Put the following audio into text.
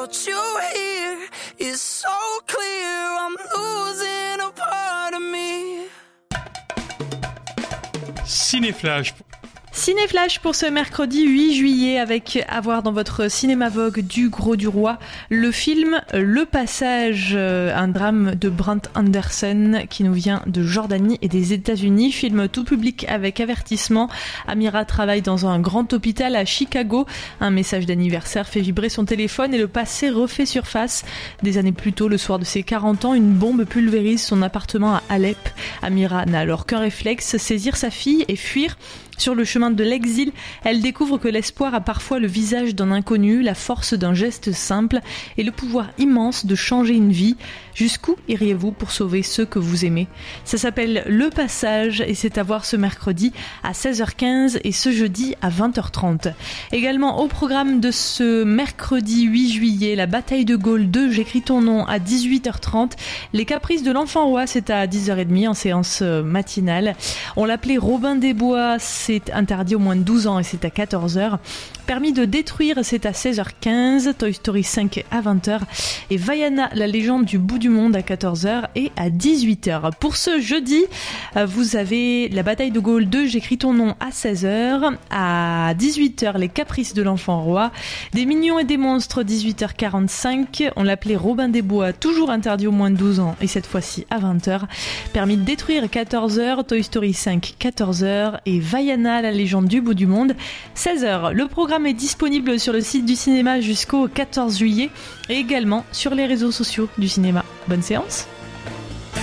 without you here, it's so clear I'm losing a part of me. Cinéflash pour ce mercredi 8 juillet avec à voir dans votre cinéma Vogue du Gros du Roi le film Le Passage, un drame de Brent Anderson qui nous vient de Jordanie et des États-Unis, film tout public avec avertissement. Amira travaille dans un grand hôpital à Chicago, un message d'anniversaire fait vibrer son téléphone et le passé refait surface. Des années plus tôt, le soir de ses 40 ans, une bombe pulvérise son appartement à Alep. Amira n'a alors qu'un réflexe, saisir sa fille et fuir. Sur le chemin de l'exil, elle découvre que l'espoir a parfois le visage d'un inconnu, la force d'un geste simple et le pouvoir immense de changer une vie. Jusqu'où iriez-vous pour sauver ceux que vous aimez ? Ça s'appelle Le Passage et c'est à voir ce mercredi à 16h15 et ce jeudi à 20h30. Également au programme de ce mercredi 8 juillet, la bataille de Gaulle 2, j'écris ton nom à 18h30. Les caprices de l'enfant roi, c'est à 10h30 en séance matinale. On l'appelait Robin des Bois, c'est interdit aux moins de 12 ans et c'est à 14h. Permis de détruire, c'est à 16h15. Toy Story 5 à 20h. Et Vaiana, la légende du bout du monde à 14h et à 18h. Pour ce jeudi, vous avez la bataille de Gaulle 2, j'écris ton nom à 16h. À 18h, les caprices de l'enfant roi. Des mignons et des monstres, 18h45. On l'appelait Robin des Bois, toujours interdit aux moins de 12 ans et cette fois-ci à 20h. Permis de détruire, 14h. Toy Story 5, 14h. Et Vaiana, la légende du bout du monde, 16h. Le programme est disponible sur le site du cinéma jusqu'au 14 juillet et également sur les réseaux sociaux du cinéma. Bonne séance!